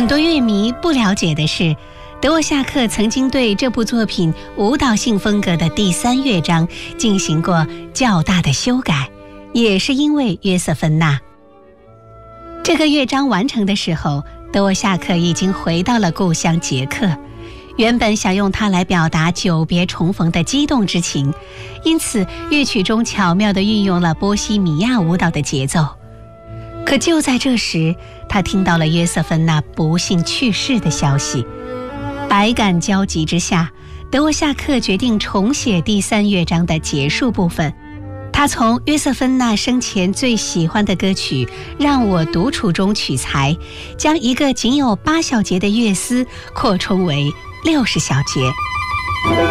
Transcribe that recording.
很多乐迷不了解的是，德沃夏克曾经对这部作品舞蹈性风格的第3乐章进行过较大的修改，也是因为约瑟芬娜。这个乐章完成的时候，德沃夏克已经回到了故乡捷克，原本想用它来表达久别重逢的激动之情，因此乐曲中巧妙地运用了波西米亚舞蹈的节奏。可就在这时，他听到了约瑟芬娜不幸去世的消息，百感交集之下，德沃夏克决定重写第3乐章的结束部分。他从约瑟芬娜生前最喜欢的歌曲《让我独处》中取材，将一个仅有8小节的乐思扩充为60小节。